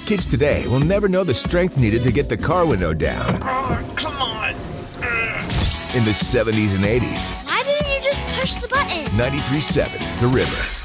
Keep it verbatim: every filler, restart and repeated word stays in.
Kids today will never know the strength needed to get the car window down. Oh, come on. In the seventies and eighties. Why didn't you just push the button? ninety-three point seven The River.